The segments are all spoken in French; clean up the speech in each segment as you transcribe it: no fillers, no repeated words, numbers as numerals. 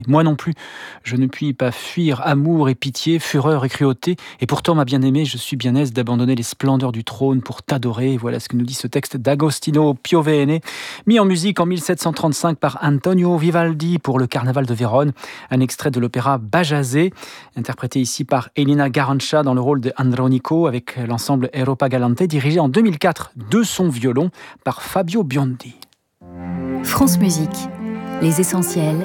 Moi non plus, je ne puis pas fuir amour et pitié, fureur et cruauté, et pourtant, ma bien-aimée, je suis bien aise d'abandonner les splendeurs du trône pour t'adorer. Voilà ce que nous dit ce texte d'Agostino Piovene, mis en musique en 1735 par Antonio Vivaldi pour le Carnaval de Vérone, un extrait de l'opéra Bajazet, interprété ici par Elina Garancha dans le rôle de Andronico avec l'ensemble Europa Galante, dirigé en 2004 de son violon par Fabio Biondi. France Musique, les essentiels.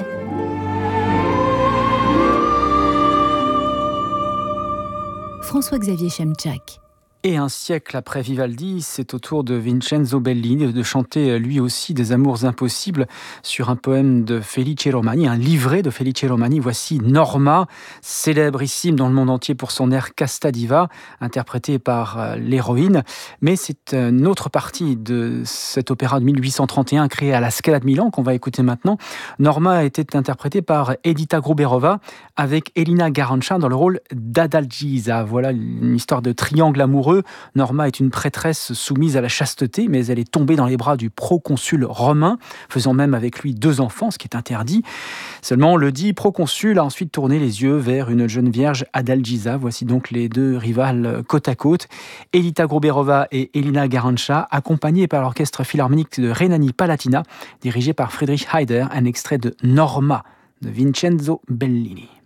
François-Xavier Chemchak. Et un siècle après Vivaldi, c'est au tour de Vincenzo Bellini de chanter lui aussi des amours impossibles sur un poème de Felice Romani, un livret de Felice Romani. Voici Norma, célébrissime dans le monde entier pour son air Casta Diva, interprété par l'héroïne. Mais c'est une autre partie de cet opéra de 1831 créé à la Scala de Milan qu'on va écouter maintenant. Norma était interprétée par Edita Gruberova avec Elina Garancha dans le rôle d'Adalgisa. Voilà une histoire de triangle amoureux. Norma est une prêtresse soumise à la chasteté, mais elle est tombée dans les bras du proconsul romain, faisant même avec lui 2 enfants, ce qui est interdit. Seulement, le dit proconsul a ensuite tourné les yeux vers une jeune vierge, Adalgisa. Voici donc les 2 rivales côte à côte. Edita Gruberova et Elina Garancha, accompagnées par l'orchestre philharmonique de Rhénanie-Palatinat, dirigé par Friedrich Heider, un extrait de Norma de Vincenzo Bellini.